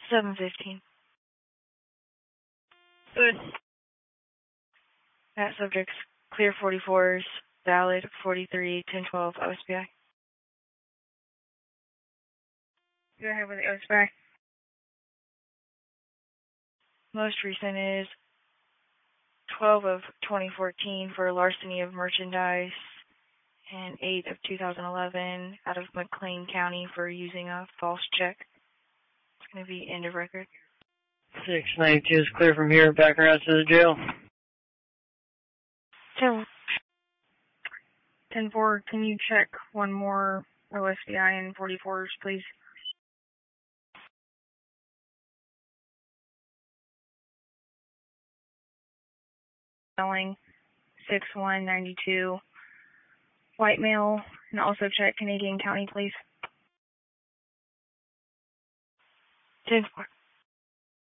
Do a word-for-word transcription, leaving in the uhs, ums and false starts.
seven fifteen. Good. That subject's clear forty-fours, valid forty-three, ten twelve, O S B I. Go ahead with the O S B I. Most recent is twelve of twenty fourteen for larceny of merchandise, and eight of two thousand eleven out of McLean County for using a false check. It's going to be end of record. six ninety-two is clear from here, back around to the jail. ten four, can you check one more O S B I and forty-fours, please? Spelling six one ninety-two, white male, and also check Canadian County, please. ten four.